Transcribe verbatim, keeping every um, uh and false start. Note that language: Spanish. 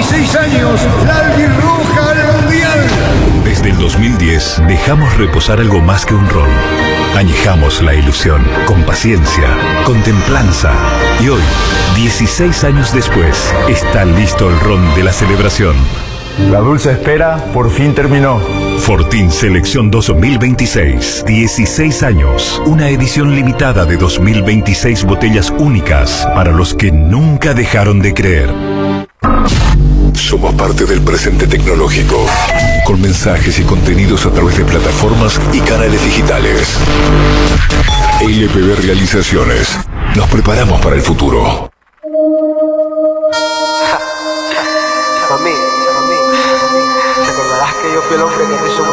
dieciséis años, la albirroja al mundial. Desde el dos mil diez dejamos reposar algo más que un ron. Añejamos la ilusión, con paciencia, con templanza. Y hoy, dieciséis años después, está listo el ron de la celebración. La dulce espera por fin terminó. Fortín Selección dos mil veintiséis. dieciséis años. Una edición limitada de dos mil veintiséis botellas únicas para los que nunca dejaron de creer. Somos parte del presente tecnológico, con mensajes y contenidos a través de plataformas y canales digitales. L P B Realizaciones. Nos preparamos para el futuro. Mami, mami, ¿te acordarás que yo fui el hombre que te hizo